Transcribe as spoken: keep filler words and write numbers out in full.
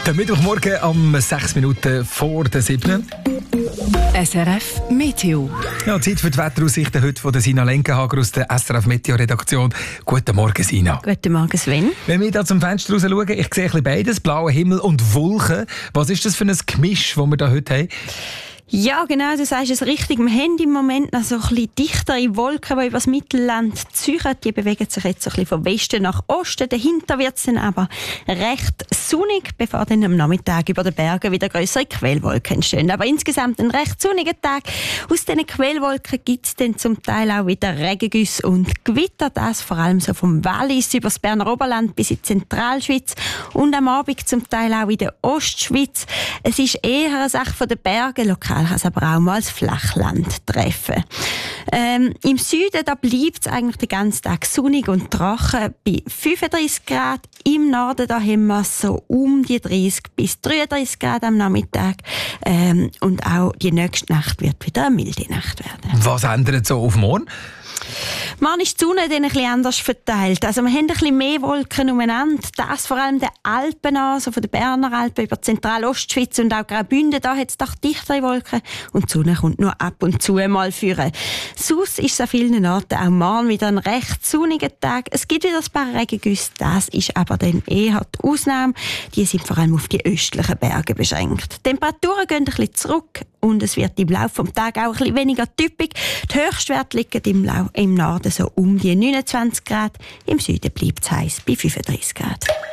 Der Mittwochmorgen um sechs Minuten vor der sieben. S R F Meteo. Ja, Zeit für die Wetteraussichten heute von der Sina Lenkenhager aus der S R F Meteo Redaktion. Guten Morgen, Sina. Guten Morgen, Sven. Wenn wir hier zum Fenster raus schauen, ich sehe ein bisschen beides, blauer Himmel und Wolken. Was ist das für ein Gemisch, das wir hier heute haben? Ja, genau, du sagst es richtig. Wir haben im Moment noch so ein bisschen dichtere Wolken, die über das Mittelland ziehen. Die bewegen sich jetzt so ein bisschen von Westen nach Osten. Dahinter wird es dann aber recht sonnig, bevor dann am Nachmittag über den Bergen wieder grössere Quellwolken entstehen. Aber insgesamt ein recht sonniger Tag. Aus diesen Quellwolken gibt es dann zum Teil auch wieder Regengüsse und Gewitter. Das vor allem so vom Wallis über das Berner Oberland bis in die Zentralschweiz und am Abend zum Teil auch in der Ostschweiz. Es ist eher eine Sache von den Bergen. Lokal kann es aber auch mal als Flachland treffen. Ähm, Im Süden da bleibt es eigentlich den ganzen Tag sonnig und trocken bei fünfunddreissig Grad. Im Norden da haben wir so um die dreißig bis dreiunddreissig Grad am Nachmittag. Ähm, und auch die nächste Nacht wird wieder eine milde Nacht werden. Was ändert so auf morgen? Morgen ist die Sonne dann ein bisschen anders verteilt. Also wir haben ein bisschen mehr Wolken umeinander. Das vor allem der Alpen an, so von den Berner Alpen über Zentralostschweiz und auch Graubünden. Da hat es doch dichtere Wolken und die Sonne kommt nur ab und zu mal führen. Sonst ist es an vielen Orten auch morgen wieder ein recht sonniger Tag. Es gibt wieder ein paar Regengüsse. Das ist aber dann eher die Ausnahme. Die sind vor allem auf die östlichen Berge beschränkt. Die Temperaturen gehen ein bisschen zurück und es wird im Laufe des Tages auch ein bisschen weniger typisch. Die Höchstwerte liegen im, Lau- im Norden so um die neunundzwanzig Grad. Im Süden bleibt es heiß bei fünfunddreissig Grad.